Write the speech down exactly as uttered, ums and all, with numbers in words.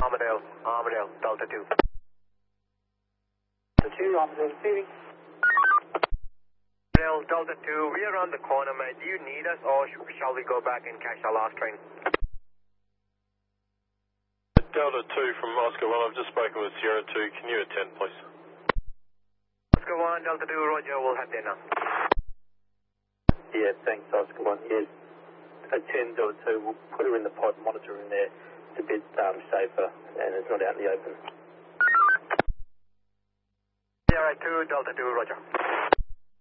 Armadale, Armadale, Delta two. Delta two, Armadale receiving. Armadale, Delta two, we're around the corner, mate. Do you need us or sh- shall we go back and catch our last train? Delta two from Oscar one, I've just spoken with Sierra two. Can you attend, please? Oscar one, Delta two, Roger, we'll head there now. Yeah, thanks, Oscar one. Yes, attend Delta two. We'll put her in the pod, monitor in there. It's a bit um, safer and it's not out in the open. Sierra two, Delta two, Roger.